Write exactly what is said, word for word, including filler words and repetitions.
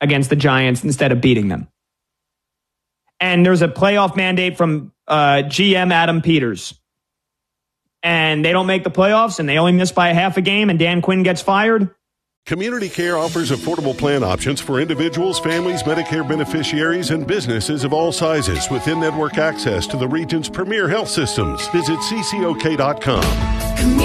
against the Giants instead of beating them. And there's a playoff mandate from uh, G M Adam Peters. And they don't make the playoffs, and they only miss by a half a game, and Dan Quinn gets fired. Community Care offers affordable plan options for individuals, families, Medicare beneficiaries, and businesses of all sizes with in-network access to the region's premier health systems. Visit C C O K dot com.